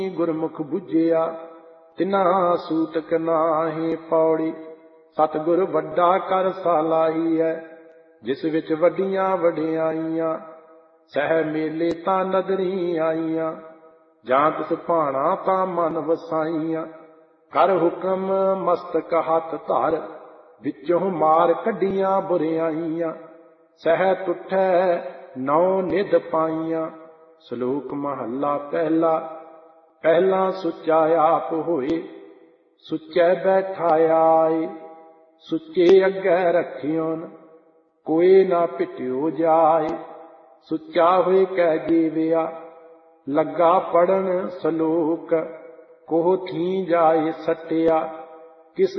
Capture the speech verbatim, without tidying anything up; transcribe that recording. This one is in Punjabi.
ਗੁਰਮੁਖ ਬੁਝਿਆ ਤਿਨਾ ਸੂਤਕ ਨਾਹੀ ਪੌੜੀ। ਸਤਿਗੁਰ ਵੱਡਾ ਕਰ ਸਾਲਾਹੀ ਹੈ ਜਿਸ ਵਿੱਚ ਵੱਡੀਆਂ ਵਡਿਆਈਆਂ। ਸਹਿ ਮੇਲੇ ਤਾਂ ਨਦਰੀ ਆਈਆਂ ਜਾਂ ਤਿਸ ਭਾਣਾ ਤਾਂ ਮਨ ਵਸਾਈਆਂ। ਕਰ ਹੁਕਮ ਮਸਤਕ ਹੱਥ ਧਰ ਵਿੱਚੋਂ ਮਾਰ ਕੱਢੀਆਂ ਬੁਰਿਆਈਆਂ। ਸਹਿ ਟੁੱਟੈ ਨੌ ਨਿਧ ਪਾਈਆਂ। ਸ਼ਲੋਕ ਮਹੱਲਾ ਪਹਿਲਾ। ਪਹਿਲਾ ਸੁੱਚਾ ਆਪ ਹੋਏ ਸੁੱਚੇ ਬੈਠਾਇਆ। ਸੁੱਚੇ ਅੱਗੇ ਰੱਖਿਓਨ ਕੋਈ ਨਾ ਪਿਟਿਓ ਜਾਏ। ਸੁੱਚਾ ਹੋਏ ਕਹਿ ਜੀਵਿਆ ਲੱਗਾ ਪੜਨ ਸਲੋਕ ਕੋਹ ਥੀ ਜਾਏ ਸੱਟਿਆ।